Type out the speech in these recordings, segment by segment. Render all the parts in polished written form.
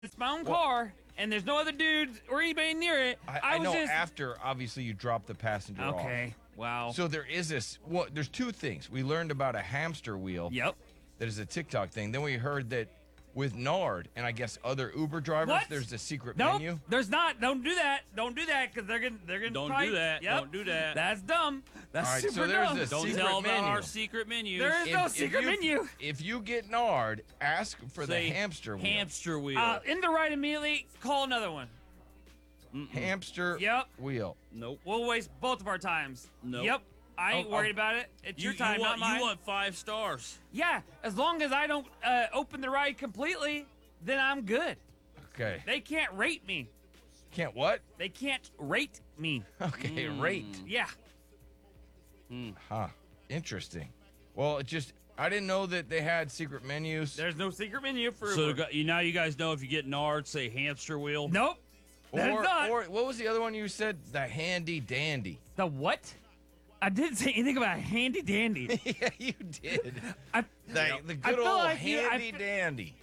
It's my own car, and there's no other dudes or anybody near it. I was know just after, obviously, you drop the passenger off. okay. Wow. So there is this. Well, there's two things. We learned about a hamster wheel. Yep. That is a TikTok thing. Then we heard that with Nard and I guess other Uber drivers, What? there's a secret Nope. menu. There's not. Don't do that. Don't do that because they're gonna. Don't fight. do that. Yep. Don't do that. That's dumb. That's All right, super so there's dumb. a Don't secret tell about menu. our secret menu. There is no secret you, menu. If you get Nard, ask for Say the hamster wheel. Hamster wheel. In the right immediately. Call another one. Hamster Yep. wheel. Nope. We'll waste both of our times. Nope. Yep. I ain't Oh, worried about it. It's your time, want, not mine. You want 5 stars. Yeah, as long as I don't open the ride completely, then I'm good. Okay. They can't rate me. Can't what? They can't rate me. Okay, rate. Yeah. Huh. Interesting. Well, I didn't know that they had secret menus. There's no secret menu for So Uber. now you guys know if you get Nard, say hamster wheel. Nope. There's not. Or what was the other one you said? The handy dandy. The what? I didn't say anything about handy dandy. Yeah, you did. I The I good feel old like handy dandy.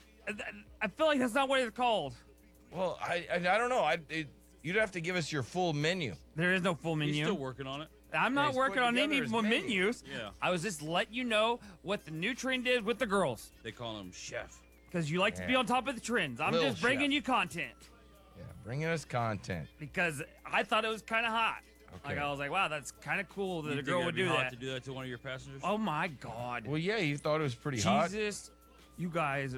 I feel like that's not what it's called. Well, I don't know. You'd have to give us your full menu. There is no full He's menu. still working on it. I'm not he's working putting on any together his more menu. menus. Yeah. I was just letting you know what the new trend is with the girls. They call him chef. Because you like to be Yeah. on top of the trends. I'm Little just bringing chef. you content. Yeah, bringing us content. Because I thought it was kind of hot. Okay. Like, I was like, wow, that's kind of cool that You a think girl that'd would be do hot that. to do that to one of your passengers? Oh, my God. Well, yeah, you thought it was pretty hot. Jesus. You guys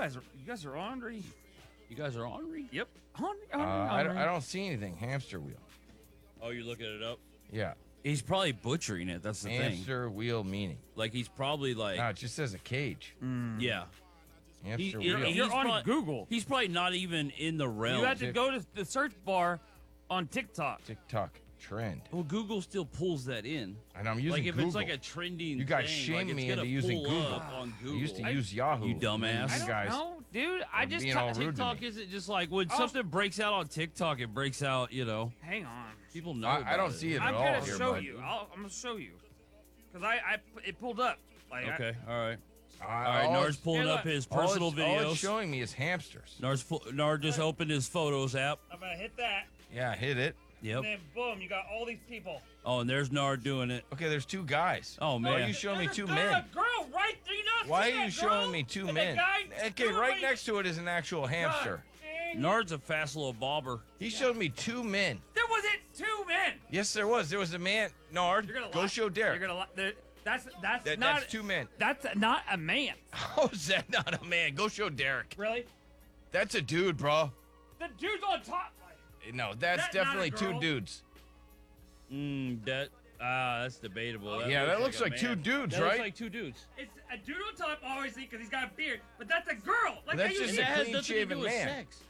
are ornery. You guys are ornery? Yep. Ornery. I don't see anything. Hamster wheel. Oh, you're looking it up? Yeah. He's probably butchering it. That's the thing. Hamster wheel meaning. Like, he's probably like, No, it just says a cage. yeah. Hamster He- wheel. he's You're on prob- Google. He's probably not even in the realm. You have to go to the search bar on TikTok. TikTok trend. Well, Google still pulls that in. And I'm using Like if Google. it's like a trending You guys thing, shame like it's me gonna into using pull Google. up on I Google. used to use Yahoo. You dumbass. I You don't guys know, dude. I are just being all rude to TikTok me. isn't just like when something breaks out on TikTok, it breaks out, hang on. people know I about don't see it I'm at all gonna here, show bud. you. I'm gonna show you. Cause it pulled up. Like Okay, all right. All All right, Nard's pulling Here, up look. his all personal All videos. it's showing me is hamsters. Nard just opened his photos app. I'm gonna hit that, Yeah, hit it. Yep. and then boom, you got all these people. Oh, and there's Nard doing it. Okay, there's two guys. Oh, Why are man. you showing me two There's men? a girl right there. You not Why see are you that showing girl? me two And men? the guy Okay, right next to it is an actual hamster. Nard's a fast little bobber. He showed me two men. There wasn't two men. Yes, there was. There was a man. Nard, You're gonna go lie. show Derek. You're gonna lie. That's not. That's two men. That's not a man. How is that not a man? Go show Derek. Really? That's a dude, bro. The dude's on top. No, that's That not definitely a two girl? dudes. That's debatable. Yeah, that looks a like two man. dudes, That right? looks like two dudes. It's a dude on top, obviously, because he's got a beard. But that's a girl. Like That's how you just see a That has nothing to clean-shaven do with man. sex.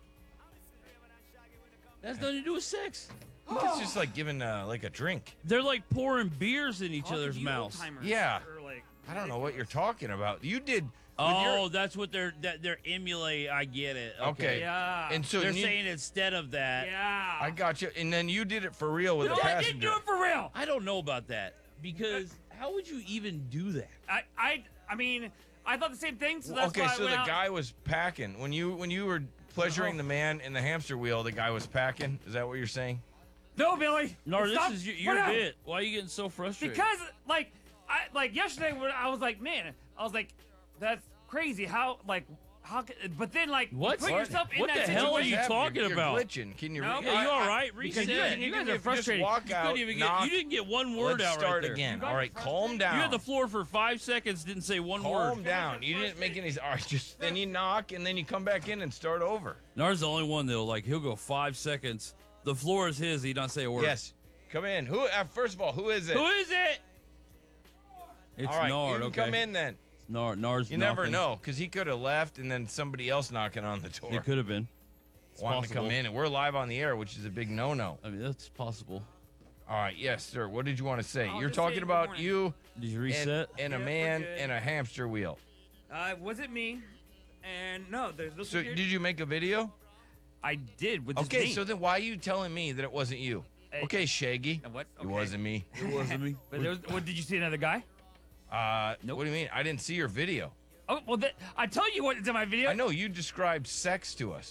That has nothing to do with sex. I think it's just like giving like a drink. They're like pouring beers in each Talking other's to you mouths. old-timers Yeah. are, like, I don't know what you're talking about. You did. with Oh, your- that's what they're emulate. I get it. Okay. Yeah. And so They're you- saying instead of that. Yeah. I got you. And then you did it for real with No, a I passenger. didn't do it for real. I don't know about that because how would you even do that? I mean, I thought the same thing. So that's Okay, why so I the went out. guy was packing when you were pleasuring the man in the hamster wheel. The guy was packing. Is that what you're saying? No, Billy. No, this Stop. is your Put it bit. Why are you getting so frustrated? Because like yesterday when I was like, man, I was like, that's crazy. How but then like you What? put What? yourself in What that the hell are situation. you What's talking happening? about? You're glitching. Can you? No, Yeah, you all right? Because Reset. you you can guys even are if you just frustrated. walk You out, couldn't even knock, you didn't get one word let's out start right there. again. guys All are right, calm frustrated. down. You had the floor for 5 seconds, didn't say one Calm word. down. You didn't make any. All right, just then you knock and then you come back in and start over. Nard's the only one that'll he'll go 5 seconds. The floor is his. He don't say a word. Yes, come in. Who? First of all, who is it? Who is it? It's All right, Nard. you can Okay. come in then. Nard's. You never knocking. know, because he could have left and then somebody else knocking on the door. It could have been. wanting to come possible. in, and we're live on the air, which is a big no-no. I mean, that's possible. All right, yes, sir. What did you want to say? I'll You're just say talking good about morning. you Did you and, reset? and a Yeah, man we're good. and a hamster wheel. Was it me? And no, there's no So security. did you make a video? I did with this Okay, name. so then why are you telling me that it wasn't you? Hey. Okay, Shaggy. What? It Okay. wasn't me. It wasn't me. But what did you see another guy? What do you mean? I didn't see your video. Oh, well, I told you what it's in my video. I know you described sex to us.